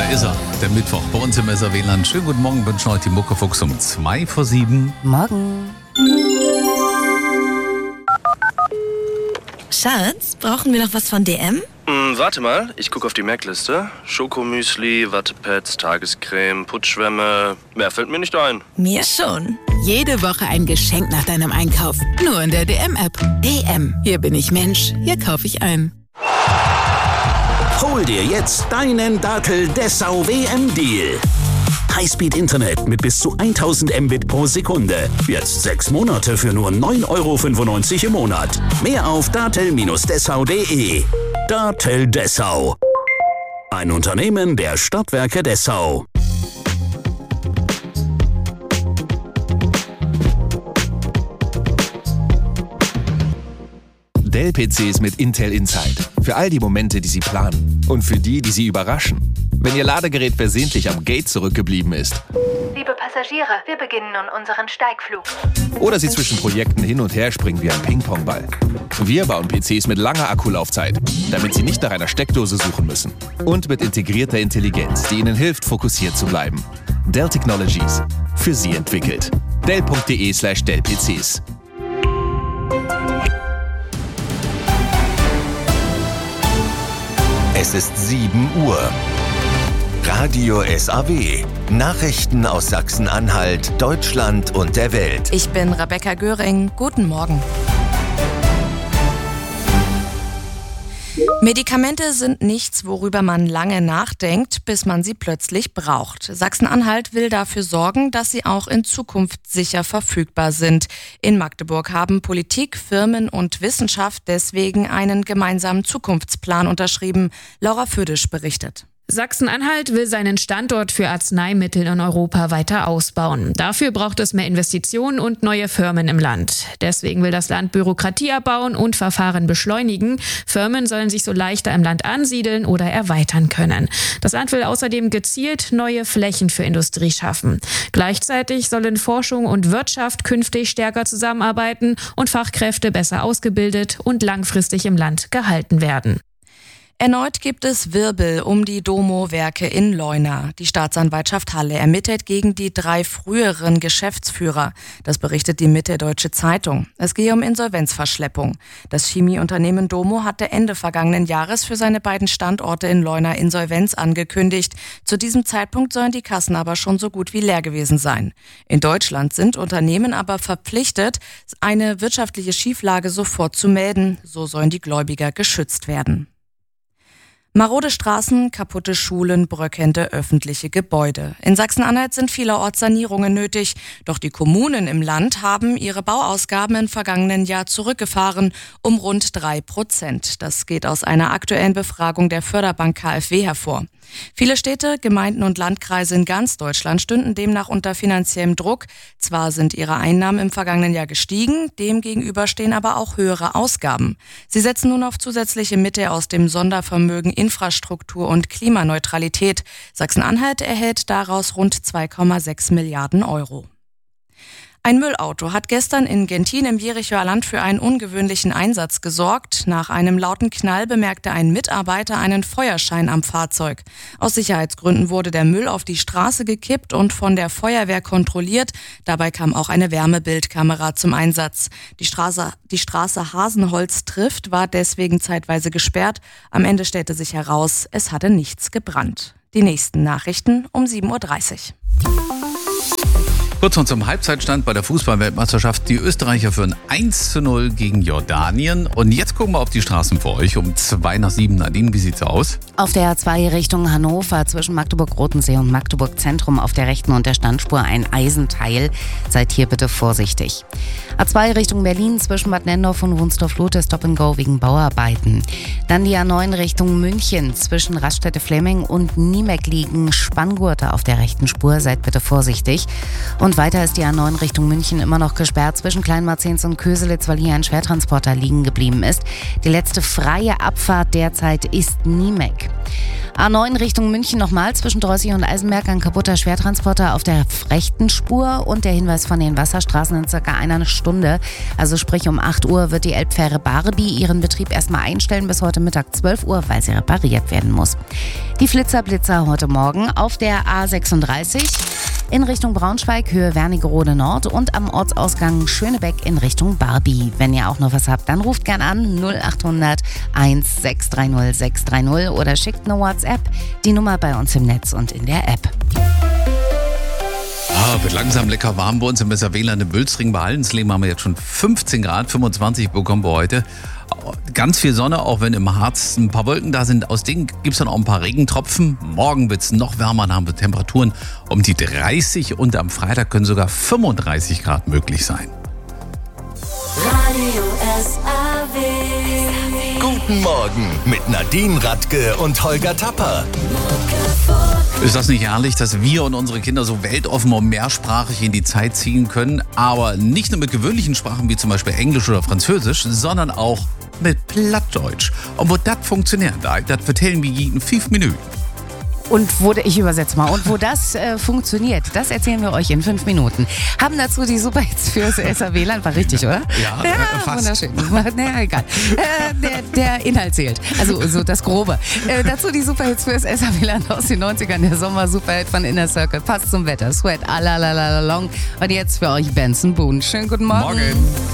Da ist er, der Mittwoch bei uns im SRW-Land. Schönen guten Morgen, wünschen euch die Muckefuchs um 6:02. Morgen. Schatz, brauchen wir noch was von DM? Warte mal, ich gucke auf die Merkliste. Schokomüsli, Wattepads, Tagescreme, Putzschwämme. Mehr fällt mir nicht ein. Mir schon. Jede Woche ein Geschenk nach deinem Einkauf. Nur in der DM-App. DM. Hier bin ich Mensch. Hier kaufe ich ein. Hol dir jetzt deinen Dartel Dessau WM-Deal. Highspeed-Internet mit bis zu 1000 Mbit pro Sekunde. Jetzt 6 Monate für nur 9,95 € im Monat. Mehr auf dartel-dessau.de. Dartel Dessau. Ein Unternehmen der Stadtwerke Dessau. Dell-PCs mit Intel Inside. Für all die Momente, die Sie planen. Und für die, die Sie überraschen. Wenn Ihr Ladegerät versehentlich am Gate zurückgeblieben ist. Liebe Passagiere, wir beginnen nun unseren Steigflug. Oder Sie zwischen Projekten hin und her springen wie ein Ping-Pong-Ball. Wir bauen PCs mit langer Akkulaufzeit, damit Sie nicht nach einer Steckdose suchen müssen. Und mit integrierter Intelligenz, die Ihnen hilft, fokussiert zu bleiben. Dell Technologies. Für Sie entwickelt. Dell.de/Dell-PCs. Es ist 7 Uhr. Radio SAW. Nachrichten aus Sachsen-Anhalt, Deutschland und der Welt. Ich bin Rebecca Göring. Guten Morgen. Medikamente sind nichts, worüber man lange nachdenkt, bis man sie plötzlich braucht. Sachsen-Anhalt will dafür sorgen, dass sie auch in Zukunft sicher verfügbar sind. In Magdeburg haben Politik, Firmen und Wissenschaft deswegen einen gemeinsamen Zukunftsplan unterschrieben. Laura Födisch berichtet. Sachsen-Anhalt will seinen Standort für Arzneimittel in Europa weiter ausbauen. Dafür braucht es mehr Investitionen und neue Firmen im Land. Deswegen will das Land Bürokratie abbauen und Verfahren beschleunigen. Firmen sollen sich so leichter im Land ansiedeln oder erweitern können. Das Land will außerdem gezielt neue Flächen für Industrie schaffen. Gleichzeitig sollen Forschung und Wirtschaft künftig stärker zusammenarbeiten und Fachkräfte besser ausgebildet und langfristig im Land gehalten werden. Erneut gibt es Wirbel um die Domo-Werke in Leuna. Die Staatsanwaltschaft Halle ermittelt gegen die 3 früheren Geschäftsführer. Das berichtet die Mitteldeutsche Zeitung. Es gehe um Insolvenzverschleppung. Das Chemieunternehmen Domo hatte Ende vergangenen Jahres für seine beiden Standorte in Leuna Insolvenz angekündigt. Zu diesem Zeitpunkt sollen die Kassen aber schon so gut wie leer gewesen sein. In Deutschland sind Unternehmen aber verpflichtet, eine wirtschaftliche Schieflage sofort zu melden. So sollen die Gläubiger geschützt werden. Marode Straßen, kaputte Schulen, bröckelnde öffentliche Gebäude. In Sachsen-Anhalt sind vielerorts Sanierungen nötig. Doch die Kommunen im Land haben ihre Bauausgaben im vergangenen Jahr zurückgefahren um rund 3%. Das geht aus einer aktuellen Befragung der Förderbank KfW hervor. Viele Städte, Gemeinden und Landkreise in ganz Deutschland stünden demnach unter finanziellem Druck. Zwar sind ihre Einnahmen im vergangenen Jahr gestiegen, demgegenüber stehen aber auch höhere Ausgaben. Sie setzen nun auf zusätzliche Mittel aus dem Sondervermögen Infrastruktur und Klimaneutralität. Sachsen-Anhalt erhält daraus rund 2,6 Milliarden Euro. Ein Müllauto hat gestern in Gentin im Jerichoer Land für einen ungewöhnlichen Einsatz gesorgt. Nach einem lauten Knall bemerkte ein Mitarbeiter einen Feuerschein am Fahrzeug. Aus Sicherheitsgründen wurde der Müll auf die Straße gekippt und von der Feuerwehr kontrolliert. Dabei kam auch eine Wärmebildkamera zum Einsatz. Die Straße Hasenholz trifft war deswegen zeitweise gesperrt. Am Ende stellte sich heraus, es hatte nichts gebrannt. Die nächsten Nachrichten um 7:30 Uhr. Kurz noch zum Halbzeitstand bei der Fußball-Weltmeisterschaft. Die Österreicher führen 1:0 gegen Jordanien. Und jetzt gucken wir auf die Straßen für euch um 7:02. Nadine, wie sieht's aus? Auf der A2 Richtung Hannover zwischen Magdeburg-Rotensee und Magdeburg-Zentrum auf der rechten und der Standspur ein Eisenteil. Seid hier bitte vorsichtig. A2 Richtung Berlin zwischen Bad Nenndorf und Wunstorf-Lute Stop and Go wegen Bauarbeiten. Dann die A9 Richtung München zwischen Raststätte-Fleming und Niemeck liegen Spanngurte auf der rechten Spur. Seid bitte vorsichtig. Und Und weiter ist die A9 Richtung München immer noch gesperrt zwischen Kleinmarzens und Köselitz, weil hier ein Schwertransporter liegen geblieben ist. Die letzte freie Abfahrt derzeit ist Niemek. A9 Richtung München nochmal zwischen Drossig und Eisenberg ein kaputter Schwertransporter auf der rechten Spur und der Hinweis von den Wasserstraßen in circa einer Stunde. Also sprich um 8 Uhr wird die Elbfähre Barbie ihren Betrieb erstmal einstellen bis heute Mittag 12 Uhr, weil sie repariert werden muss. Die Blitzer heute Morgen auf der A36 in Richtung Braunschweig, Höhe Wernigerode Nord und am Ortsausgang Schönebeck in Richtung Barbie. Wenn ihr auch noch was habt, dann ruft gern an 0800 1630 630 oder schickt eine WhatsApp. Die Nummer bei uns im Netz und in der App. Wird langsam lecker warm bei uns im Messerwähler im Bülzring. Bei Hallensleben haben wir jetzt schon 15 Grad, 25 bekommen wir heute. Ganz viel Sonne, auch wenn im Harz ein paar Wolken da sind. Aus denen gibt es dann auch ein paar Regentropfen. Morgen wird es noch wärmer, dann haben wir Temperaturen um die 30 und am Freitag können sogar 35 Grad möglich sein. Radio SAW. Guten Morgen mit Nadine Radke und Holger Tapper. Ist das nicht herrlich, dass wir und unsere Kinder so weltoffen und mehrsprachig in die Zeit ziehen können, aber nicht nur mit gewöhnlichen Sprachen wie zum Beispiel Englisch oder Französisch, sondern auch mit Plattdeutsch. Und wo das funktioniert, das vertellen wir in 5 Minuten. Und ich übersetze mal, und wo das funktioniert, das erzählen wir euch in 5 Minuten. Haben dazu die Superhits fürs SAW, war richtig, oder? Ja, fast. Wunderschön. Naja, egal. Der Inhalt zählt, also so das Grobe. Dazu die Superhits fürs SAW aus den 90ern, der Sommer-Superhit von Inner Circle, passt zum Wetter, Sweat, Alalalalong. Und jetzt für euch Benson Boone. Schönen guten Morgen. Morgen.